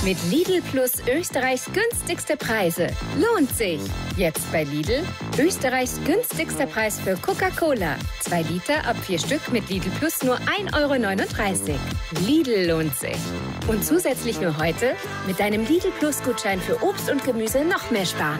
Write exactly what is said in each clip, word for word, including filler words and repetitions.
Mit Lidl Plus Österreichs günstigste Preise. Lohnt sich. Jetzt bei Lidl Österreichs günstigster Preis für Coca-Cola. Zwei Liter ab vier Stück mit Lidl Plus nur ein Euro neununddreißig. Lidl lohnt sich. Und zusätzlich nur heute mit deinem Lidl Plus Gutschein für Obst und Gemüse noch mehr sparen.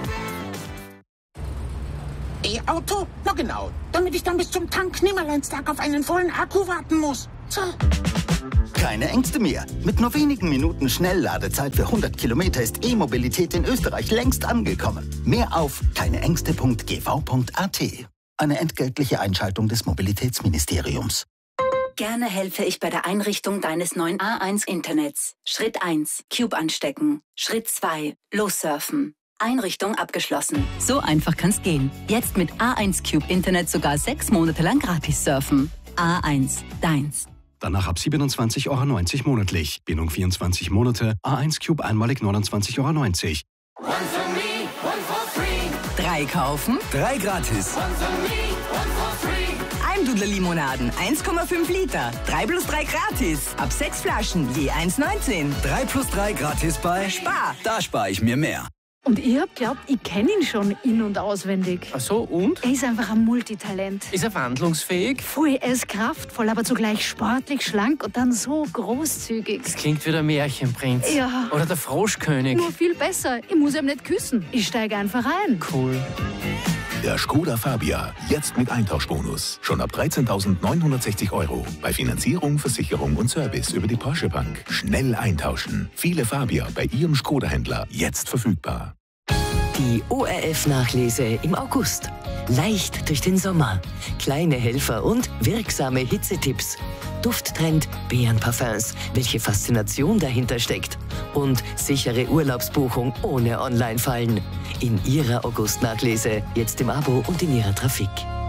E-Auto? Na genau, damit ich dann bis zum Tank-Nimmerleinstag auf einen vollen Akku warten muss. So. Keine Ängste mehr. Mit nur wenigen Minuten Schnellladezeit für hundert Kilometer ist E-Mobilität in Österreich längst angekommen. Mehr auf keineängste punkt g v punkt a t. Eine entgeltliche Einschaltung des Mobilitätsministeriums. Gerne helfe ich bei der Einrichtung deines neuen A eins Internets. Schritt eins. Cube anstecken. Schritt zwei. Lossurfen. Einrichtung abgeschlossen. So einfach kann's gehen. Jetzt mit A eins Cube Internet sogar sechs Monate lang gratis surfen. A eins. Deins. Danach ab siebenundzwanzig Euro neunzig monatlich. Bindung vierundzwanzig Monate. A eins Cube einmalig neunundzwanzig Euro neunzig. One for me, one for free. Drei kaufen, Drei gratis. One for me, one for free. Almdudler Limonaden, eins Komma fünf Liter. Drei plus drei gratis. Ab sechs Flaschen, je eins neunzehn. Drei plus drei gratis bei Spar. Da spare ich mir mehr. Und ich hab glaubt, ich kenne ihn schon in- und auswendig. Ach so, und? Er ist einfach ein Multitalent. Ist er wandlungsfähig? Voll, er ist kraftvoll, aber zugleich sportlich, schlank und dann so großzügig. Das klingt wie der Märchenprinz. Ja. Oder der Froschkönig. Nur viel besser. Ich muss ihm nicht küssen. Ich steige einfach ein. Cool. Der Skoda Fabia, jetzt mit Eintauschbonus. Schon ab dreizehntausendneunhundertsechzig Euro. Bei Finanzierung, Versicherung und Service über die Porsche Bank. Schnell eintauschen. Viele Fabia bei Ihrem Skoda-Händler jetzt verfügbar. Die O R F-Nachlese im August. Leicht durch den Sommer. Kleine Helfer und wirksame Hitzetipps. Dufttrend Beerenparfums. Welche Faszination dahinter steckt. Und sichere Urlaubsbuchung ohne Online-Fallen. In Ihrer August-Nachlese. Jetzt im Abo und in Ihrer Trafik.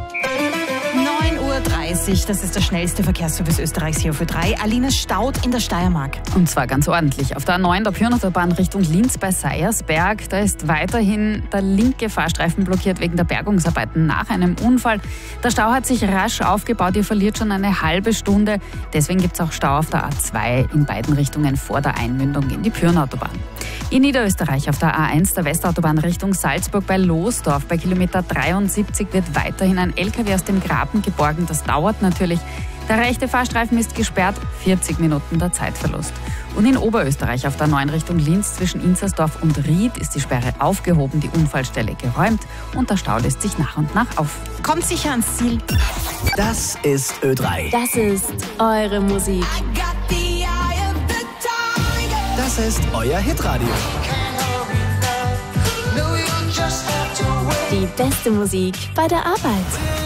neun Uhr dreißig, das ist der schnellste Verkehrsservice Österreichs hier für drei. Alina, staut in der Steiermark. Und zwar ganz ordentlich. Auf der A neun der Pyrnautobahn Richtung Linz bei Seiersberg. Da ist weiterhin der linke Fahrstreifen blockiert wegen der Bergungsarbeiten nach einem Unfall. Der Stau hat sich rasch aufgebaut. Ihr verliert schon eine halbe Stunde. Deswegen gibt es auch Stau auf der A zwei in beiden Richtungen vor der Einmündung in die Pyrnautobahn. In Niederösterreich auf der A eins der Westautobahn Richtung Salzburg bei Losdorf bei Kilometer dreiundsiebzig wird weiterhin ein L K W aus dem Graben geborgen. Das dauert natürlich. Der rechte Fahrstreifen ist gesperrt, vierzig Minuten der Zeitverlust. Und in Oberösterreich auf der neun Richtung Linz zwischen Inzersdorf und Ried ist die Sperre aufgehoben, die Unfallstelle geräumt und der Stau lässt sich nach und nach auf. Kommt sicher ans Ziel. Das ist Ö drei. Das ist eure Musik. Das ist euer Hitradio. Die beste Musik bei der Arbeit.